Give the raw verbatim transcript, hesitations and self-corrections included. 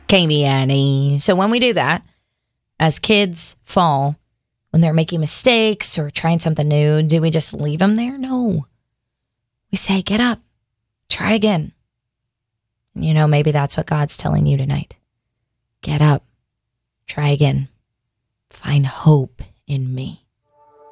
Okay, me, Annie. So when we do that, as kids fall, when they're making mistakes or trying something new, do we just leave them there? No. We say, get up, try again. And you know, maybe that's what God's telling you tonight. Get up, try again. Find hope in me.